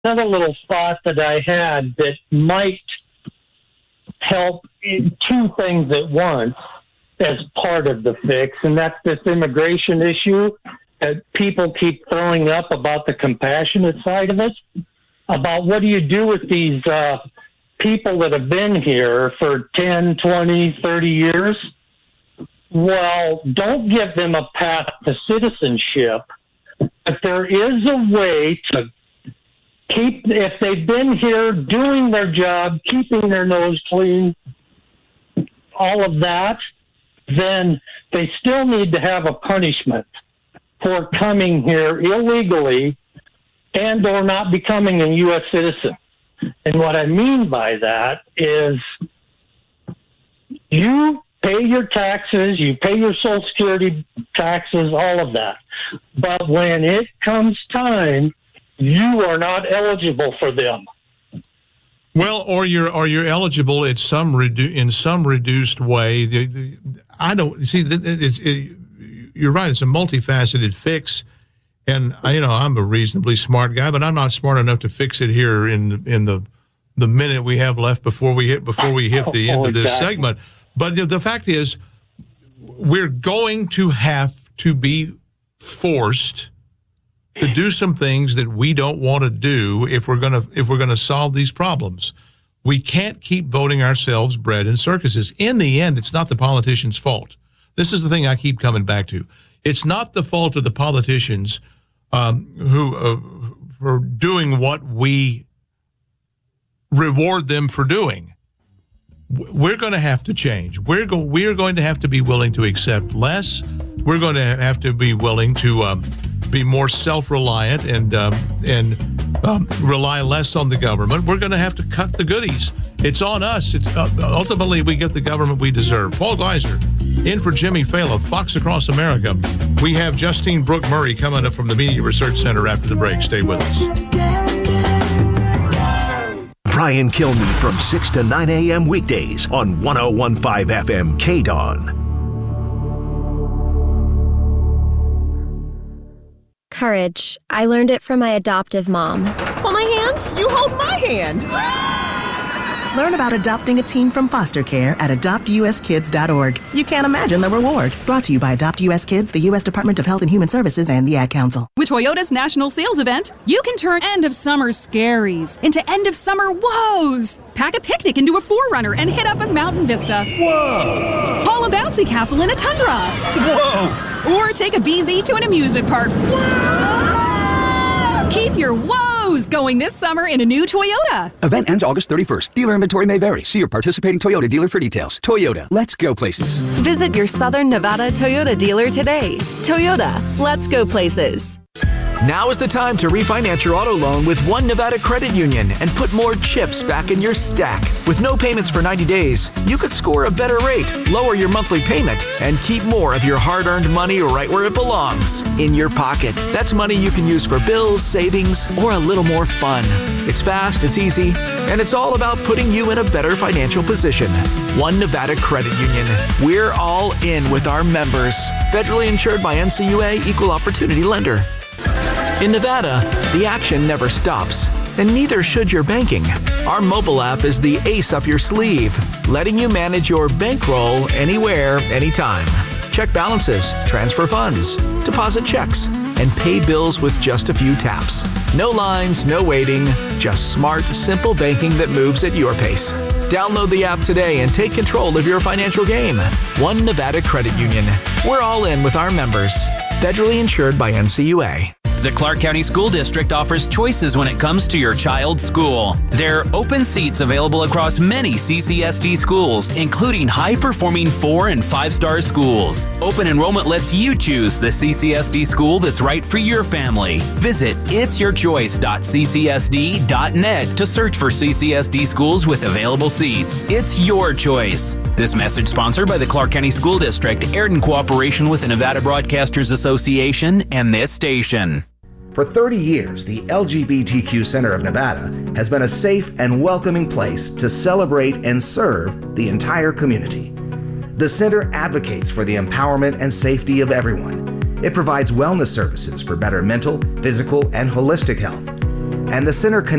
another little thought that I had that might help in two things at once as part of the fix, and that's this immigration issue that people keep throwing up about the compassionate side of it, about what do you do with these people that have been here for 10, 20, 30 years? Well, don't give them a path to citizenship, but there is a way to keep, if they've been here doing their job, keeping their nose clean, all of that, then they still need to have a punishment for coming here illegally and or not becoming a U.S. citizen. And what I mean by that is you pay your taxes, you pay your Social Security taxes, all of that. But when it comes time, you are not eligible for them. Well, or you're eligible at in some reduced way. I don't see. You're right. It's a multifaceted fix, and I'm a reasonably smart guy, but I'm not smart enough to fix it here in the minute we have left before we hit the end of this segment. But the fact is, we're going to have to be forced to do some things that we don't want to do if we're gonna solve these problems. We can't keep voting ourselves bread in circuses. In the end, it's not the politicians' fault. This is the thing I keep coming back to. It's not the fault of the politicians who are doing what we reward them for doing. We're going to have to change. We're going to have to be willing to accept less. We're going to have to be willing to be more self-reliant and rely less on the government. We're going to have to cut the goodies. It's on us. It's ultimately we get the government we deserve. Paul Gleiser, in for Jimmy Fallon, Fox Across America. We have Justine Brooke Murray coming up from the Media Research Center after the break. Stay with us. Brian Kilmeade from 6 to 9 a.m. weekdays on 101.5 FM KDON. Courage. I learned it from my adoptive mom. Hold my hand. You hold my hand. Learn about adopting a teen from foster care at adoptuskids.org. You can't imagine the reward. Brought to you by Adopt US Kids, the U.S. Department of Health and Human Services, and the Ad Council. With Toyota's national sales event, you can turn end-of-summer scaries into end-of-summer woes. Pack a picnic into a 4Runner and hit up a mountain vista. Whoa! Haul a bouncy castle in a tundra. Whoa! Or take a BZ to an amusement park. Whoa! Keep your woes going this summer in a new Toyota. Event ends August 31st. Dealer inventory may vary. See your participating Toyota dealer for details. Toyota, let's go places. Visit your Southern Nevada Toyota dealer today. Toyota, let's go places. Now is the time to refinance your auto loan with One Nevada Credit Union and put more chips back in your stack. With no payments for 90 days, you could score a better rate, lower your monthly payment, and keep more of your hard-earned money right where it belongs, in your pocket. That's money you can use for bills, savings, or a little more fun. It's fast, it's easy, and it's all about putting you in a better financial position. One Nevada Credit Union. We're all in with our members. Federally insured by NCUA, Equal Opportunity Lender. In Nevada, the action never stops, and neither should your banking. Our mobile app is the ace up your sleeve, letting you manage your bankroll anywhere, anytime. Check balances, transfer funds, deposit checks, and pay bills with just a few taps. No lines, no waiting, just smart, simple banking that moves at your pace. Download the app today and take control of your financial game. One Nevada Credit Union. We're all in with our members. Federally insured by NCUA. The Clark County School District offers choices when it comes to your child's school. There are open seats available across many CCSD schools, including high-performing 4- and 5-star schools. Open enrollment lets you choose the CCSD school that's right for your family. Visit itsyourchoice.ccsd.net to search for CCSD schools with available seats. It's your choice. This message sponsored by the Clark County School District, aired in cooperation with the Nevada Broadcasters Association and this station. For 30 years, the LGBTQ Center of Nevada has been a safe and welcoming place to celebrate and serve the entire community. The center advocates for the empowerment and safety of everyone. It provides wellness services for better mental, physical, and holistic health. And the center